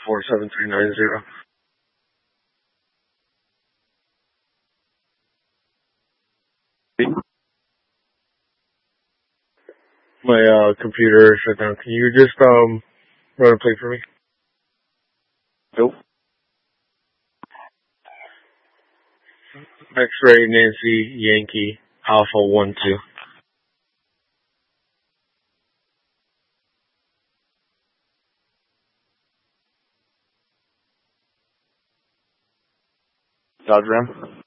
47390. My computer shut down. Can you just run a play for me? Nope. X-ray Nancy Yankee Alpha 1-2. Dodge Ram.